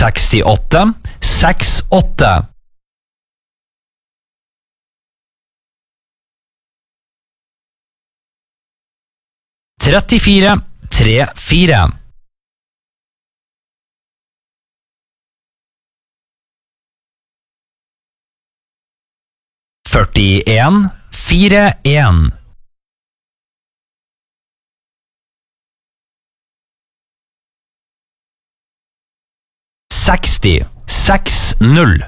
68 68 34 34 41 41 60 60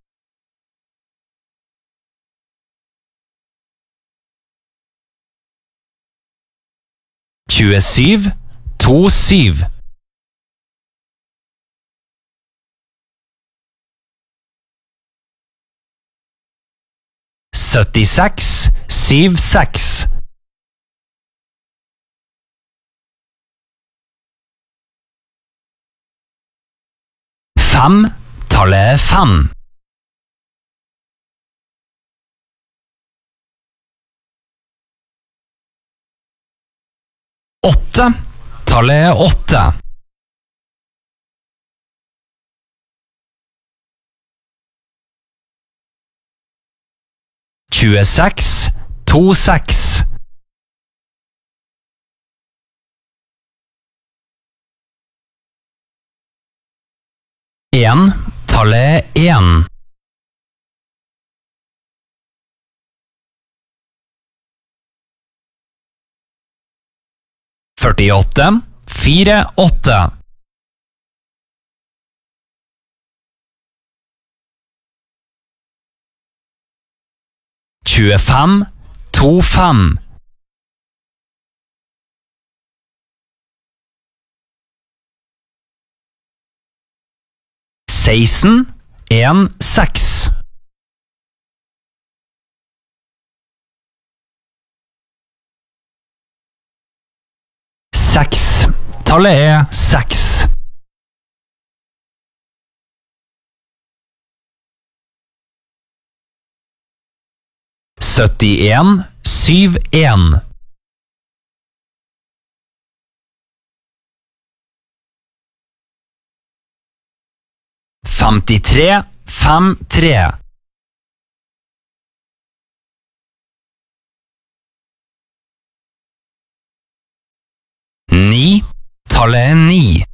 27 27 76 76 5 tallet 5 8 tallet 8 26 26 1 tallet 1 48 48 25 25 16 1 6 6 tallet 6 71 71 53 53 9 tallet 9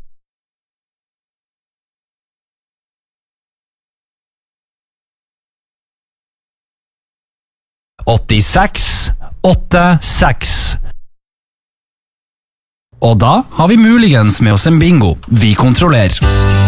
86 86 Og da har vi muligens med oss en bingo. Vi kontrollerer.